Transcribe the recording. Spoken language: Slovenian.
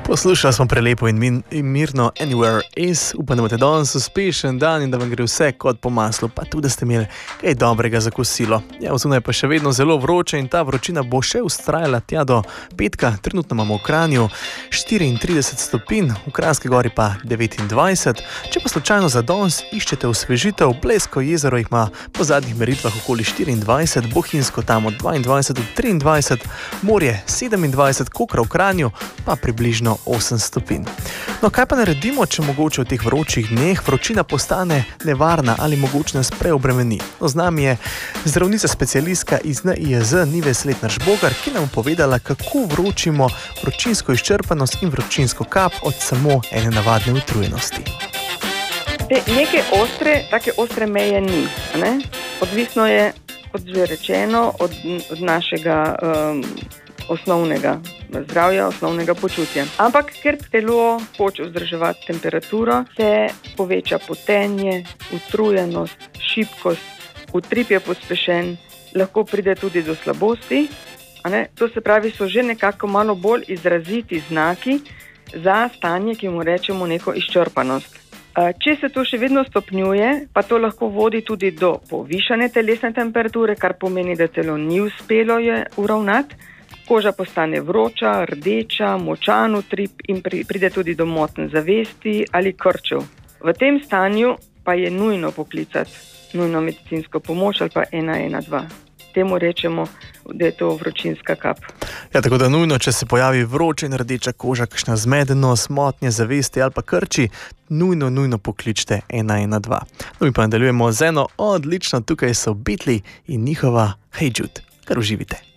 Poslušali smo prelepo in mirno Anywhere Is. Upam, da imate danes uspešen dan in da vam gre vse kot po maslu, pa tudi, da ste imeli kaj dobrega za kosilo. Ja, zunaj pa še vedno zelo vroče in ta vročina bo še vztrajala tja do petka. Trenutno imamo v Kranju 34 stopinj, v Kranjski Gori pa 29. Če pa slučajno za danes iščete osvežitev, Blejsko jezero jih ima po zadnjih meritvah okoli 24, Bohinjsko tam od 22 do 23, morje 27, Kokra v Kranju pa približno 8 stopinj. No, kaj pa naredimo, če mogoče v teh vročih dneh vročina postane nevarna ali mogoče nas preobremeni? No, z nami je zdravnica specialistka iz NIJZ Nive Sletnar-Žbogar, ki nam povedala, kako vročimo vročinsko izčrpanost in vročinsko kap od samo ene navadne utrujenosti. Neke take ostre meje ni, ne? Odvisno je, kot že rečeno, od našega osnovnega zdravja, osnovnega počutja. Ampak, ker telo hoče vzdrževati temperaturo, se poveča potenje, utrujenost, šibkost, utrip je pospešen, lahko pride tudi do slabosti. To se pravi, so že nekako malo bolj izraziti znaki za stanje, ki mu rečemo neko izčrpanost. Če se to še vedno stopnjuje, pa to lahko vodi tudi do povišane telesne temperature, kar pomeni, da telo ni uspelo je uravnati. Koža postane vroča, rdeča, močan utrip in pride tudi do motenj zavesti ali krčev. V tem stanju pa je nujno poklicati nujno medicinsko pomoč ali pa 112. Temu rečemo, da je to vročinska kap. Ja, tako da nujno, če se pojavi vroča in rdeča koža, kakšna zmedenost, motnje zavesti ali pa krči, nujno pokličite 112. No, mi pa nadaljujemo z eno odlično, tukaj so Beatli in njihova Hey Jude. Kar uživite.